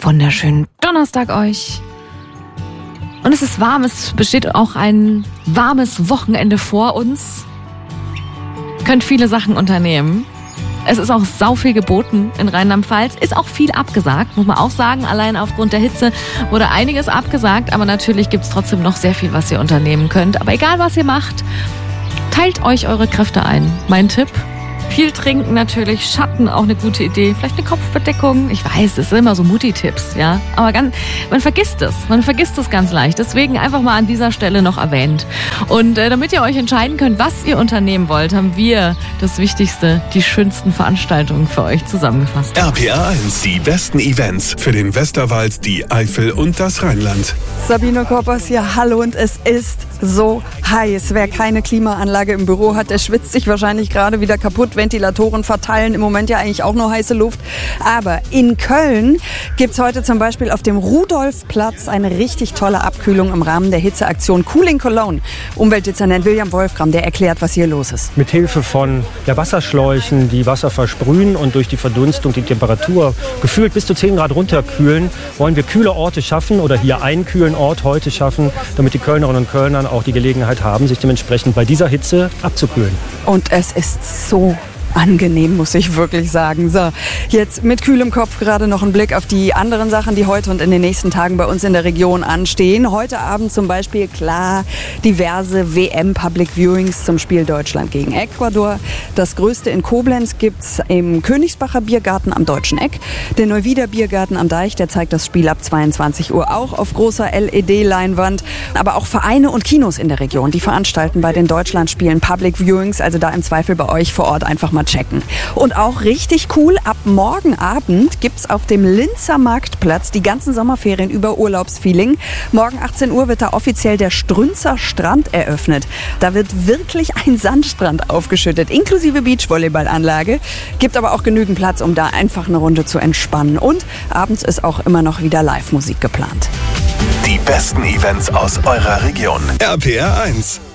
wunderschönen Donnerstag euch. Und es ist warm, es besteht auch ein warmes Wochenende vor uns. Ihr könnt viele Sachen unternehmen. Es ist auch sau viel geboten in Rheinland-Pfalz. Ist auch viel abgesagt, muss man auch sagen. Allein aufgrund der Hitze wurde einiges abgesagt. Aber natürlich gibt es trotzdem noch sehr viel, was ihr unternehmen könnt. Aber egal, was ihr macht, teilt euch eure Kräfte ein. Mein Tipp: viel trinken natürlich, Schatten auch eine gute Idee, vielleicht eine Kopfbedeckung. Ich weiß, es sind immer so Mutti-Tipps, ja. Aber man vergisst es ganz leicht. Deswegen einfach mal an dieser Stelle noch erwähnt. Und damit ihr euch entscheiden könnt, was ihr unternehmen wollt, haben wir das Wichtigste, die schönsten Veranstaltungen für euch zusammengefasst. RPR 1, die besten Events für den Westerwald, die Eifel und das Rheinland. Sabine Koppers hier, hallo, und es ist so heiß. Wer keine Klimaanlage im Büro hat, der schwitzt sich wahrscheinlich gerade wieder kaputt. Ventilatoren verteilen im Moment ja eigentlich auch nur heiße Luft. Aber in Köln gibt's heute zum Beispiel auf dem Rudolfplatz eine richtig tolle Abkühlung im Rahmen der Hitzeaktion Cooling Cologne. Umweltdezernent William Wolfram, der erklärt, was hier los ist. Mithilfe von Wasserschläuchen, die Wasser versprühen und durch die Verdunstung die Temperatur gefühlt bis zu 10 Grad runterkühlen, wollen wir kühle Orte schaffen oder hier einen kühlen Ort heute schaffen, damit die Kölnerinnen und Kölner auch die Gelegenheit haben, sich dementsprechend bei dieser Hitze abzukühlen. Und es ist so angenehm, muss ich wirklich sagen. So, jetzt mit kühlem Kopf gerade noch ein Blick auf die anderen Sachen, die heute und in den nächsten Tagen bei uns in der Region anstehen. Heute Abend zum Beispiel, klar, diverse WM-Public-Viewings zum Spiel Deutschland gegen Ecuador. Das größte in Koblenz gibt's im Königsbacher Biergarten am Deutschen Eck. Der Neuwieder Biergarten am Deich, der zeigt das Spiel ab 22 Uhr auch auf großer LED-Leinwand. Aber auch Vereine und Kinos in der Region, die veranstalten bei den Deutschlandspielen Public-Viewings. Also da im Zweifel bei euch vor Ort einfach mal checken. Und auch richtig cool, ab morgen Abend gibt's auf dem Linzer Marktplatz die ganzen Sommerferien über Urlaubsfeeling. Morgen 18 Uhr wird da offiziell der Strünzer Strand eröffnet. Da wird wirklich ein Sandstrand aufgeschüttet, inklusive Beachvolleyballanlage. Gibt aber auch genügend Platz, um da einfach eine Runde zu entspannen. Und abends ist auch immer noch wieder Live-Musik geplant. Die besten Events aus eurer Region. RPR 1.